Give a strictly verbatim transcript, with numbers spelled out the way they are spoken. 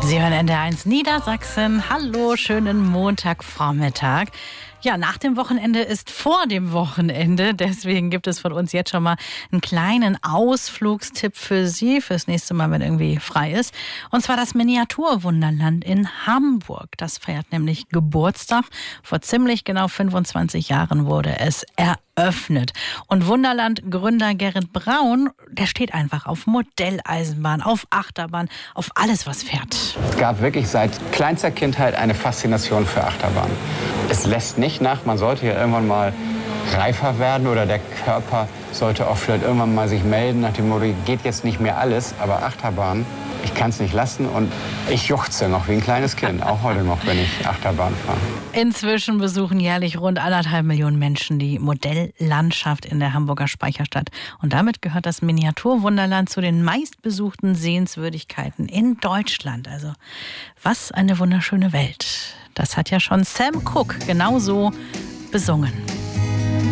Sie hören N D R eins Niedersachsen. Hallo, schönen Montagvormittag. Ja, nach dem Wochenende ist vor dem Wochenende. Deswegen gibt es von uns jetzt schon mal einen kleinen Ausflugstipp für Sie fürs nächste Mal, wenn irgendwie frei ist. Und zwar das Miniaturwunderland in Hamburg. Das feiert nämlich Geburtstag. Vor ziemlich genau fünfundzwanzig Jahren wurde es eröffnet. Und Wunderland-Gründer Gerrit Braun, der steht einfach auf Modelleisenbahn, auf Achterbahn, auf alles, was fährt. Es gab wirklich seit kleinster Kindheit eine Faszination für Achterbahn. Es lässt nicht nach, man sollte ja irgendwann mal reifer werden oder der Körper sollte auch vielleicht irgendwann mal sich melden nach dem Motto, geht jetzt nicht mehr alles, aber Achterbahn, ich kann es nicht lassen und ich juchze noch wie ein kleines Kind, auch heute noch, wenn ich Achterbahn fahre. Inzwischen besuchen jährlich rund anderthalb Millionen Menschen die Modelllandschaft in der Hamburger Speicherstadt. Und damit gehört das Miniaturwunderland zu den meistbesuchten Sehenswürdigkeiten in Deutschland. Also was eine wunderschöne Welt. Das hat ja schon Sam Cooke genauso besungen.